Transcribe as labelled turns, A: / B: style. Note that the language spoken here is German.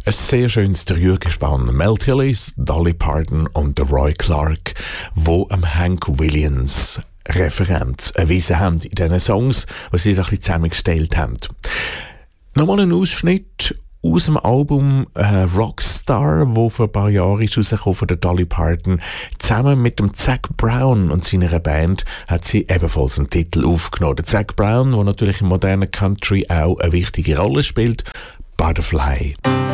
A: Ein sehr schönes Dreiergespann. Mel Tillis, Dolly Parton und Roy Clark, wo Hank Williams Referenz erwiesen haben in diesen Songs, die sie doch ein bisschen zusammengestellt haben. Nochmal ein Ausschnitt aus dem Album Rockstar, wo vor ein paar Jahren ist rausgekommen von der Dolly Parton. Zusammen mit dem Zac Brown und seiner Band hat sie ebenfalls einen Titel aufgenommen. Der Zac Brown, der natürlich im modernen Country auch eine wichtige Rolle spielt, Butterfly.